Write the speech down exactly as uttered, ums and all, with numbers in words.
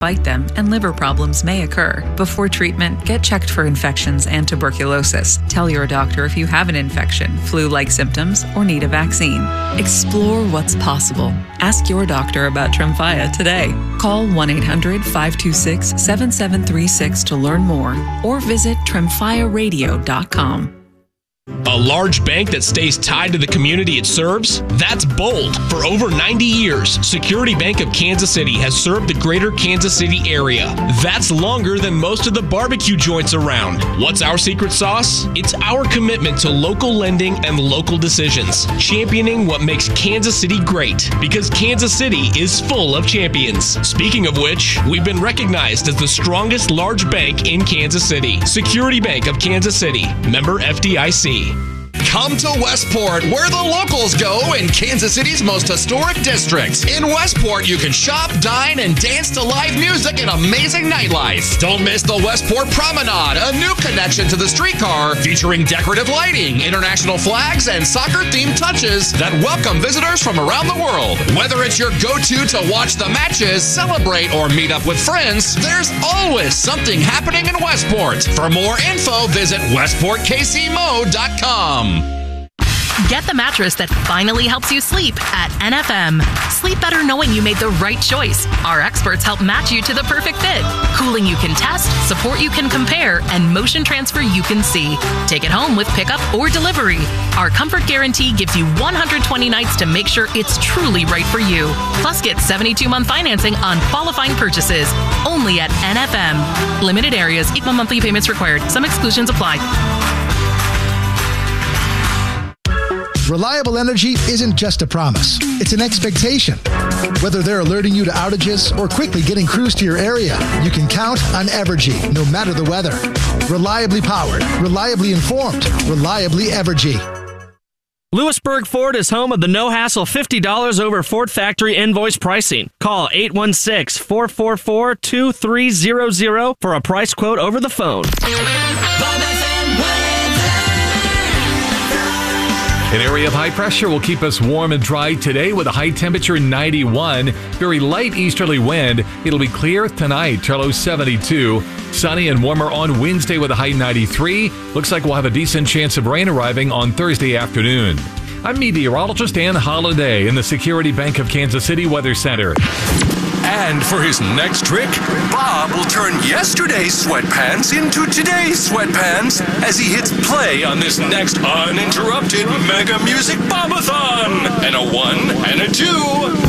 bite them, and liver problems may occur. Before treatment, get checked for infections and tuberculosis. Tell your doctor if you have an infection, flu-like symptoms, or need a vaccine. Explore what's possible. Ask your doctor about Tremfya today. Call one eight hundred, five two six, seven seven three six to learn more or visit tremfya radio dot com. A large bank that stays tied to the community it serves? That's bold. For over ninety years, Security Bank of Kansas City has served the greater Kansas City area. That's longer than most of the barbecue joints around. What's our secret sauce? It's our commitment to local lending and local decisions, championing what makes Kansas City great, because Kansas City is full of champions. Speaking of which, we've been recognized as the strongest large bank in Kansas City. Security Bank of Kansas City, member F D I C. Come to Westport, where the locals go in Kansas City's most historic district. In Westport, you can shop, dine, and dance to live music and amazing nightlife. Don't miss the Westport Promenade, a new connection to the streetcar featuring decorative lighting, international flags, and soccer-themed touches that welcome visitors from around the world. Whether it's your go-to to watch the matches, celebrate, or meet up with friends, there's always something happening in Westport. For more info, visit westport k c mo dot com. Get the mattress that finally helps you sleep at N F M. Sleep better knowing you made the right choice. Our experts help match you to the perfect fit. Cooling you can test, support you can compare, and motion transfer you can see. Take it home with pickup or delivery. Our comfort guarantee gives you one hundred twenty nights to make sure it's truly right for you. Plus, get seventy-two month financing on qualifying purchases. Only at N F M. Limited areas, equal monthly payments required. Some exclusions apply. Reliable energy isn't just a promise, it's an expectation. Whether they're alerting you to outages or quickly getting crews to your area, you can count on Evergy, no matter the weather. Reliably powered, reliably informed, reliably Evergy. Lewisburg Ford is home of the no-hassle fifty dollars over Ford factory invoice pricing. Call eight one six, four four four, two three zero zero for a price quote over the phone. An area of high pressure will keep us warm and dry today with a high temperature ninety-one. Very light easterly wind. It'll be clear tonight, low seventy-two. Sunny and warmer on Wednesday with a high ninety-three. Looks like we'll have a decent chance of rain arriving on Thursday afternoon. I'm meteorologist Ann Holliday in the Security Bank of Kansas City Weather Center. And for his next trick, Bob will turn yesterday's sweatpants into today's sweatpants as he hits play on this next uninterrupted Mega Music Bobathon. And a one and a two.